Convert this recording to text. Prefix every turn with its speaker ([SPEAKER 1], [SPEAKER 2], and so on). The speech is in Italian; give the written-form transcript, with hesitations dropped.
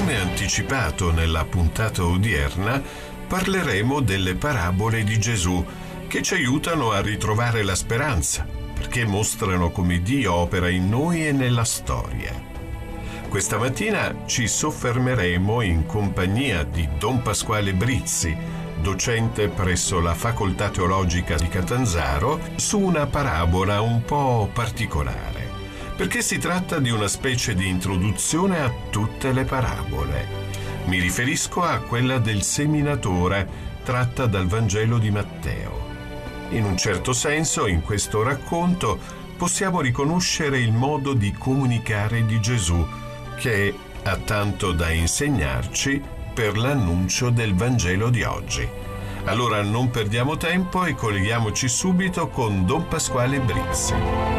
[SPEAKER 1] Come anticipato nella puntata odierna, parleremo delle parabole di Gesù che ci aiutano a ritrovare la speranza, perché mostrano come Dio opera in noi e nella storia. Questa mattina ci soffermeremo in compagnia di Don Pasquale Brizzi, docente presso la Facoltà Teologica di Catanzaro, su una parabola un po' particolare, perché si tratta di una specie di introduzione a tutte le parabole. Mi riferisco a quella del seminatore, tratta dal Vangelo di Matteo. In un certo senso, in questo racconto, possiamo riconoscere il modo di comunicare di Gesù, che ha tanto da insegnarci per l'annuncio del Vangelo di oggi. Allora non perdiamo tempo e colleghiamoci subito con Don Pasquale Brizzi.